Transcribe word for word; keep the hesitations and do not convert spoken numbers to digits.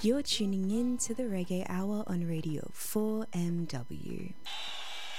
You're tuning in to the Reggae Hour on Radio four M W.